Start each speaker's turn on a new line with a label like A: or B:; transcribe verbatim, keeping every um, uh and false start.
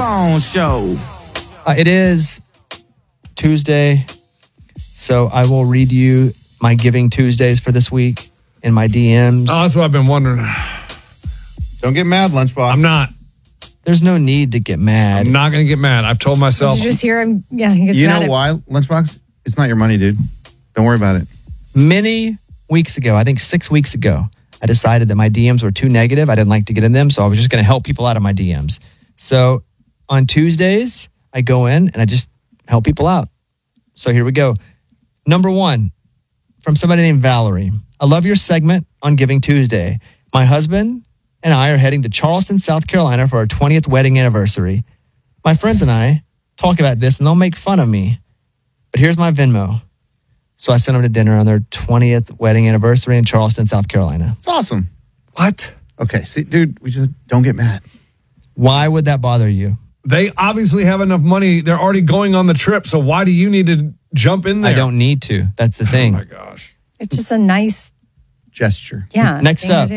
A: Bones Show.
B: Uh, it is Tuesday, so I will read you my Giving Tuesdays for this week in my D Ms.
C: Oh, that's what I've been wondering.
D: Don't get mad, Lunchbox.
C: I'm not.
B: There's no need to get mad.
C: I'm not going to get mad. I've told myself.
E: Did you just hear him? Yeah, he gets
D: You
E: mad
D: know
E: at-
D: why, Lunchbox? It's not your money, dude. Don't worry about it.
B: Many weeks ago, I think six weeks ago, I decided that my D Ms were too negative. I didn't like to get in them, so I was just going to help people out of my D Ms. So on Tuesdays, I go in and I just help people out. So here we go. Number one, from somebody named Valerie. I love your segment on Giving Tuesday. My husband and I are heading to Charleston, South Carolina for our twentieth wedding anniversary. My friends and I talk about this and they'll make fun of me. But here's my Venmo. So I sent them to dinner on their twentieth wedding anniversary in Charleston, South Carolina.
D: It's awesome.
C: What?
D: Okay, see, dude, we just don't get mad.
B: Why would that bother you?
C: They obviously have enough money. They're already going on the trip. So why do you need to jump in there?
B: I don't need to. That's the thing.
C: Oh, my gosh.
E: It's just a nice
D: Gesture.
E: Yeah.
B: Next
E: thing
B: up.
E: to